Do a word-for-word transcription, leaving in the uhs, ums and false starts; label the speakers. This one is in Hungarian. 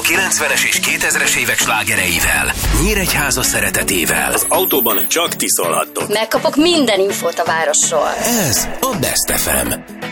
Speaker 1: kilencvenes és kétezres évek slágereivel, Nyíregyháza szeretetével.
Speaker 2: Az autóban csak ti szólhattok.
Speaker 3: Megkapok minden infót a városról.
Speaker 1: Ez a Best ef em.